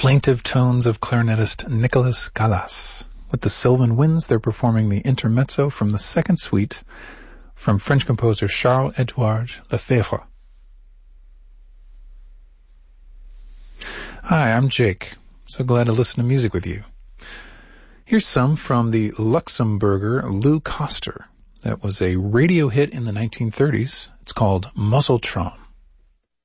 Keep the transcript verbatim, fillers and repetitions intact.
plaintive tones of clarinetist Nicolas Callas. With the Sylvan Winds, they're performing the intermezzo from the second suite from French composer Charles-Édouard Lefebvre. Hi, I'm Jake. So glad to listen to music with you. Here's some from the Luxembourger Lou Koster. That was a radio hit in the nineteen thirties. It's called Muzzletron.